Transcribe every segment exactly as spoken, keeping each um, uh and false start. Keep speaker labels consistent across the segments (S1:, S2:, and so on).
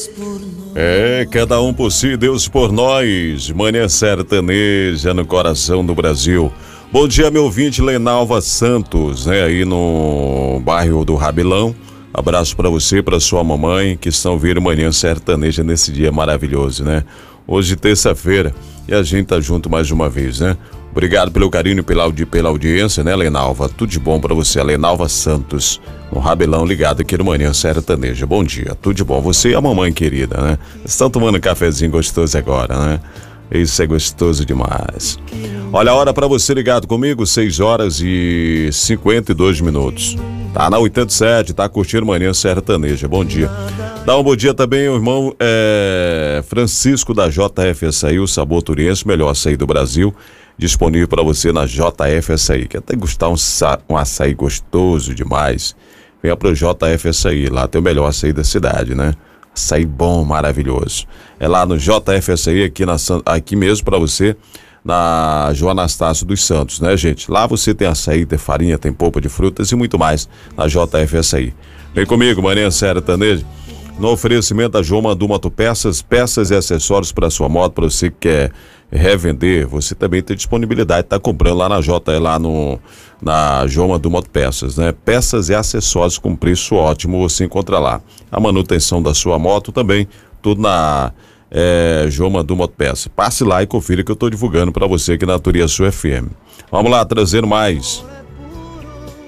S1: É, cada um por si, Deus por nós. Manhã sertaneja no coração do Brasil. Bom dia, meu ouvinte Lenalva Santos, né? Aí no bairro do Rabilão. Abraço pra você e pra sua mamãe que estão vindo Manhã Sertaneja nesse dia maravilhoso, né? Hoje, terça-feira, e a gente tá junto mais uma vez, né? Obrigado pelo carinho e pela, audi pela audiência, né, Lenalva? Tudo de bom pra você, Lenalva Santos, no Rabelão, ligado aqui no Manhã Sertaneja. Bom dia, tudo de bom. Você e a mamãe querida, né? Estão tomando um cafezinho gostoso agora, né? Isso é gostoso demais. Olha a hora pra você ligado comigo, seis horas e cinquenta e dois minutos. Tá na oitenta e sete, tá curtindo Manhã Sertaneja. Bom dia. Dá um bom dia também ao irmão é, Francisco da J F Açaí, o sabor turiense, melhor açaí do Brasil. Disponível para você na J F Açaí. Quer até gostar um, um açaí gostoso demais? Venha pro J F Açaí, lá tem o melhor açaí da cidade, né? Açaí bom, maravilhoso. É lá no J F Açaí, aqui, na, aqui mesmo para você, na João Anastácio dos Santos, né, gente? Lá você tem açaí, tem farinha, tem polpa de frutas e muito mais na J F Açaí. Vem comigo, Manhã Sertaneja. No oferecimento da João Mandu Motopeças, peças e acessórios para sua moto, para você que quer revender, você também tem disponibilidade, tá comprando lá na J, lá no na João Mandu Motopeças, né? Peças e acessórios com preço ótimo, você encontra lá. A manutenção da sua moto também, tudo na é, João Mandu Motopeças. Passe lá e confira que eu tô divulgando para você aqui na Turiaçu F M. Vamos lá, trazendo mais.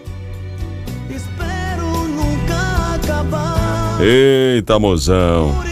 S1: Eita, mozão.